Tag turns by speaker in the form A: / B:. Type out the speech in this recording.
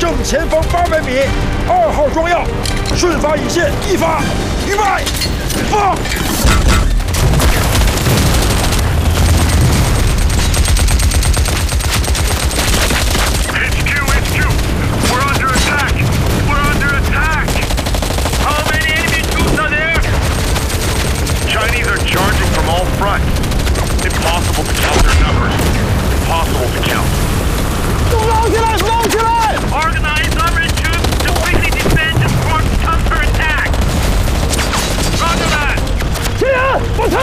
A: 正前方800米，2号装药，顺发引线一发，预备，发。